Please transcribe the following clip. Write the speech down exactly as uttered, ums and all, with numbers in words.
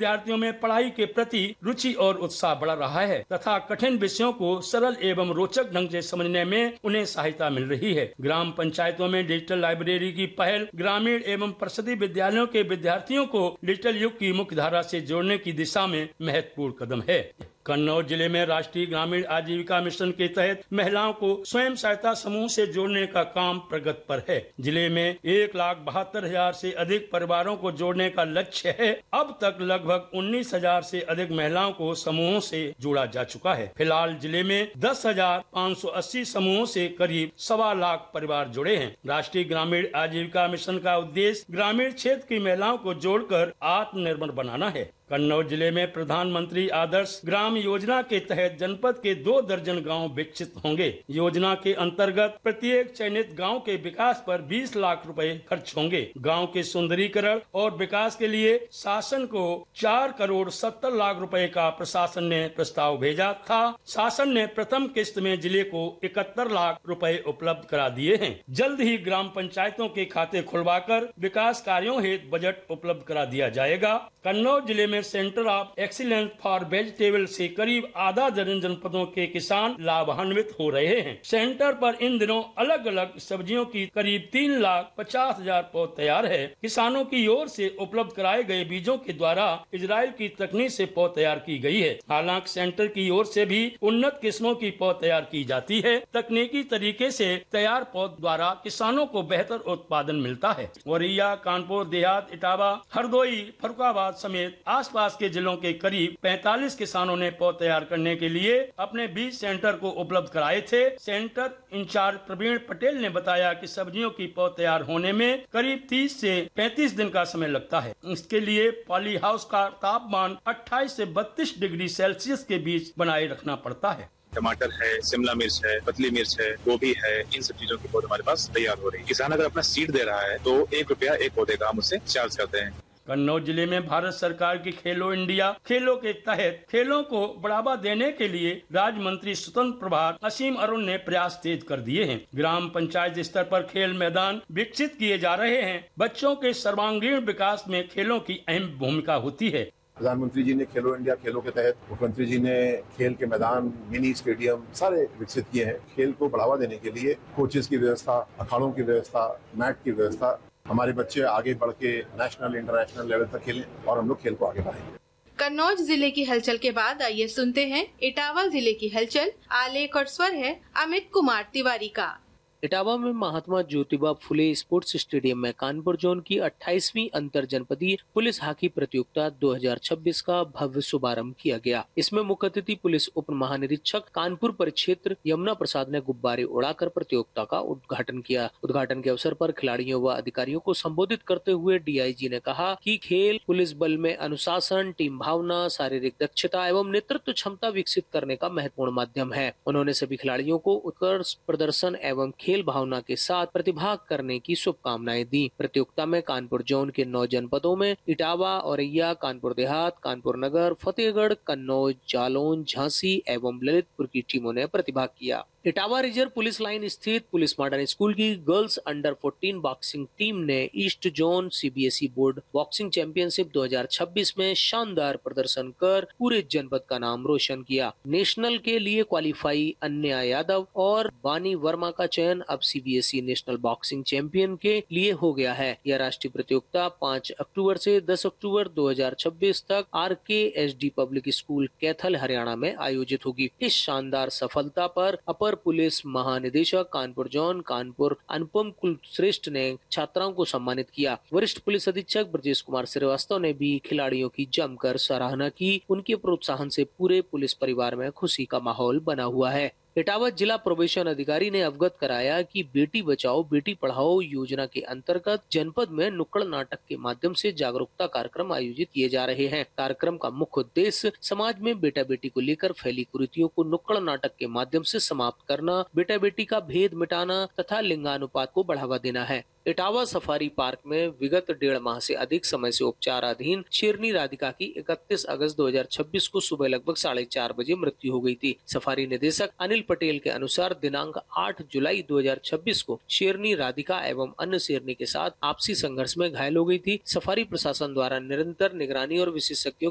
विद्यार्थियों में पढ़ाई के प्रति रुचि और उत्साह बढ़ रहा है तथा कठिन विषयों को सरल एवं रोचक ढंग से समझने में उन्हें सहायता मिल रही है। ग्राम पंचायतों में डिजिटल लाइब्रेरी की पहल ग्रामीण एवं परिषदीय विद्यालयों के विद्यार्थियों को डिजिटल युग की मुख्य धारा से जोड़ने की दिशा में महत्वपूर्ण कदम है। कन्नौज जिले में राष्ट्रीय ग्रामीण आजीविका मिशन के तहत महिलाओं को स्वयं सहायता समूह से जोड़ने का काम प्रगति पर है। जिले में एक लाख बहत्तर हजार से अधिक परिवारों को जोड़ने का लक्ष्य है। अब तक लगभग उन्नीस हजार से अधिक महिलाओं को समूहों से जोड़ा जा चुका है। फिलहाल जिले में दस हजार पाँच सौ अस्सी समूहों से करीब सवा लाख परिवार जुड़े हैं। राष्ट्रीय ग्रामीण आजीविका मिशन का उद्देश्य ग्रामीण क्षेत्र की महिलाओं को जोड़कर आत्मनिर्भर बनाना है। कन्नौज जिले में प्रधानमंत्री आदर्श ग्राम योजना के तहत जनपद के दो दर्जन गांव विकसित होंगे। योजना के अंतर्गत प्रत्येक चयनित गांव के विकास पर बीस लाख रुपए खर्च होंगे। गांव के सुंदरीकरण और विकास के लिए शासन को चार करोड़ सत्तर लाख रुपए का प्रशासन ने प्रस्ताव भेजा था। शासन ने प्रथम किस्त में जिले को इकहत्तर लाख रुपए उपलब्ध करा दिए हैं। जल्द ही ग्राम पंचायतों के खाते खुलवाकर विकास कार्यों हेतु बजट उपलब्ध करा दिया जाएगा। कन्नौज जिले में centre of excellence for vegetable से करीब आधा दर्जन जनपदों के किसान लाभान्वित हो रहे हैं। सेंटर पर इन दिनों अलग अलग सब्जियों की करीब तीन लाख पचास हजार पौध तैयार है। किसानों की ओर से उपलब्ध कराए गए बीजों के द्वारा इजराइल की तकनीक से पौध तैयार की गई है। हालांकि सेंटर की ओर से भी उन्नत किस्मों की पौध तैयार की जाती है। तकनीकी तरीके से तैयार पौध द्वारा किसानों को बेहतर उत्पादन मिलता है। औरैया, कानपुर देहात, इटावा, हरदोई, फर्रुखाबाद समेत आसपास के जिलों के करीब पैंतालीस किसानों ने पौध तैयार करने के लिए अपने बीज सेंटर को उपलब्ध कराए थे। सेंटर इंचार्ज प्रवीण पटेल ने बताया कि सब्जियों की पौध तैयार होने में करीब तीस से पैंतीस दिन का समय लगता है। इसके लिए पॉली हाउस का तापमान अट्ठाईस से बत्तीस डिग्री सेल्सियस के बीच बनाए रखना पड़ता है। टमाटर है, शिमला मिर्च है, पतली मिर्च है, गोभी है, इन सब चीजों की पौध हमारे पास तैयार हो रही है। किसान अगर अपना सीड दे रहा है तो एक रुपया एक पौधे का हम उससे चार्ज करते हैं। कन्नौज जिले में भारत सरकार की खेलो इंडिया खेलों के तहत खेलों को बढ़ावा देने के लिए राज्य मंत्री स्वतंत्र प्रभार असीम अरुण ने प्रयास तेज कर दिए हैं। ग्राम पंचायत स्तर पर खेल मैदान विकसित किए जा रहे हैं। बच्चों के सर्वांगीण विकास में खेलों की अहम भूमिका होती है। प्रधानमंत्री जी ने खेलो इंडिया खेलों के तहत मुख्यमंत्री जी ने खेल के मैदान, मिनी स्टेडियम सारे विकसित किए हैं। खेल को बढ़ावा देने के लिए कोचेस की व्यवस्था, अखाड़ों की व्यवस्था, मैट की व्यवस्था, हमारे बच्चे आगे बढ़ के नेशनल इंटरनेशनल लेवल तक खेलें और हम लोग खेल को आगे बढ़ाएंगे। कन्नौज जिले की हलचल के बाद आइए सुनते हैं इटावा जिले की हलचल। आलेख और स्वर है अमित कुमार तिवारी का। इटावा में महात्मा ज्योतिबा फुले स्पोर्ट्स स्टेडियम में कानपुर जोन की अट्ठाईसवीं अंतर जनपदीय पुलिस हॉकी प्रतियोगिता दो हज़ार छब्बीस का भव्य शुभारंभ किया गया। इसमें मुख्य अतिथि पुलिस उप महानिरीक्षक कानपुर परिक्षेत्र यमुना प्रसाद ने गुब्बारे उड़ाकर प्रतियोगिता का उद्घाटन किया। उद्घाटन के अवसर पर खिलाड़ियों व अधिकारियों को संबोधित करते हुए डीआईजी ने कहा कि खेल पुलिस बल में अनुशासन, टीम भावना, शारीरिक दक्षता एवं नेतृत्व क्षमता विकसित करने का महत्वपूर्ण माध्यम है। उन्होंने सभी खिलाड़ियों को उत्कृष्ट प्रदर्शन एवं खेल भावना के साथ प्रतिभाग करने की शुभकामनाएं दी। प्रतियोगिता में कानपुर जोन के नौ जनपदों में इटावा, औरैया, कानपुर देहात, कानपुर नगर, फतेहगढ़, कन्नौज, जालौन, झांसी एवं ललितपुर की टीमों ने प्रतिभाग किया। इटावा रिजर्व पुलिस लाइन स्थित पुलिस मॉडर्न स्कूल की गर्ल्स अंडर चौदह बॉक्सिंग टीम ने east zone CBSE board boxing championship दो हज़ार छब्बीस में शानदार प्रदर्शन कर पूरे जनपद का नाम रोशन किया। नेशनल के लिए क्वालिफाई अन्या यादव और वानी वर्मा का चयन अब सीबीएसई नेशनल बॉक्सिंग चैंपियन के लिए हो गया है। यह राष्ट्रीय प्रतियोगिता पाँच अक्टूबर से दस अक्टूबर दो हज़ार छब्बीस तक आर के S D public school Kaithal Haryana में आयोजित होगी। इस शानदार सफलता पर अपर पुलिस महानिदेशक कानपुर जोन कानपुर अनुपम कुलश्रेष्ठ ने छात्राओं को सम्मानित किया। वरिष्ठ पुलिस अधीक्षक ब्रजेश कुमार श्रीवास्तव ने भी खिलाड़ियों की जमकर सराहना की। उनके प्रोत्साहन से पूरे पुलिस परिवार में खुशी का माहौल बना हुआ है। इटावा जिला प्रोबेशन अधिकारी ने अवगत कराया कि बेटी बचाओ बेटी पढ़ाओ योजना के अंतर्गत जनपद में नुक्कड़ नाटक के माध्यम से जागरूकता कार्यक्रम आयोजित किए जा रहे हैं। कार्यक्रम का मुख्य उद्देश्य समाज में बेटा बेटी को लेकर फैली कुरीतियों को नुक्कड़ नाटक के माध्यम से समाप्त करना, बेटा बेटी का भेद मिटाना तथा लिंगानुपात को बढ़ावा देना है। इटावा सफारी पार्क में विगत डेढ़ माह से अधिक समय से उपचाराधीन शेरनी राधिका की इकतीस अगस्त दो हज़ार छब्बीस को सुबह लगभग साढ़े चार बजे मृत्यु हो गई थी। सफारी निदेशक अनिल पटेल के अनुसार दिनांक आठ जुलाई दो हज़ार छब्बीस को शेरनी राधिका एवं अन्य शेरनी के साथ आपसी संघर्ष में घायल हो गई थी। सफारी प्रशासन द्वारा निरंतर निगरानी और विशेषज्ञों